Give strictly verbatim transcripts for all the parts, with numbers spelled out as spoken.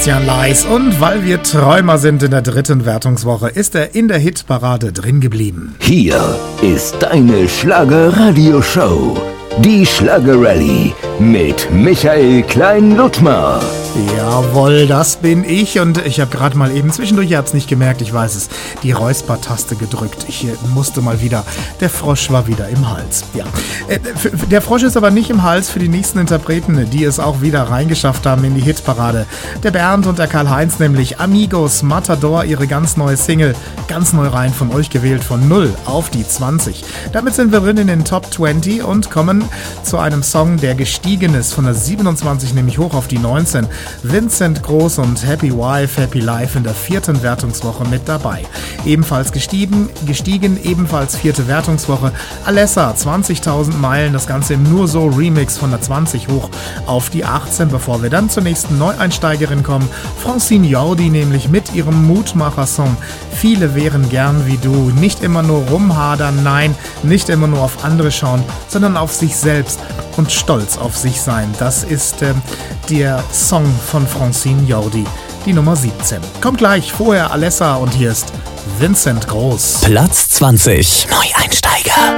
Christian Leis. Und weil wir Träumer sind in der dritten Wertungswoche, ist er in der Hitparade drin geblieben. Hier ist deine Schlager-Radio-Show. Die Schlager-Rallye mit Michael Klein-Ludtmer. Jawohl, das bin ich und ich habe gerade mal eben zwischendurch, ihr habt es nicht gemerkt, ich weiß es, die Räusper-Taste gedrückt. Ich äh, musste mal wieder, der Frosch war wieder im Hals. Ja, äh, für, der Frosch ist aber nicht im Hals für die nächsten Interpreten, die es auch wieder reingeschafft haben in die Hitparade. Der Bernd und der Karl-Heinz nämlich, Amigos, Matador, ihre ganz neue Single, ganz neu rein von euch gewählt, von null auf die zwanzig. Damit sind wir drin in den Top zwanzig und kommen zu einem Song, der gestiegen ist, von der siebenundzwanzig nämlich hoch auf die neunzehn. Vincent Groß und Happy Wife, Happy Life in der vierten Wertungswoche mit dabei. Ebenfalls gestiegen, gestiegen, ebenfalls vierte Wertungswoche. Alessa, zwanzigtausend Meilen, das Ganze im Nur So Remix von der zwanzig hoch auf die achtzehn, bevor wir dann zur nächsten Neueinsteigerin kommen. Francine Jordi nämlich mit ihrem Mutmacher-Song Viele wären gern wie du. Nicht immer nur rumhadern, nein, nicht immer nur auf andere schauen, sondern auf sich selbst und stolz auf sich sein. Das ist äh, der Song von Francine Jordi, die Nummer siebzehn. Kommt gleich, vorher Alessa und hier ist Vincent Groß. Platz zwanzig. Neueinsteiger.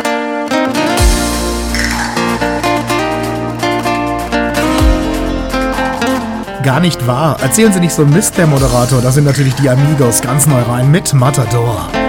Gar nicht wahr. Erzählen Sie nicht so Mist, der Moderator. Das sind natürlich die Amigos, ganz neu rein mit Matador.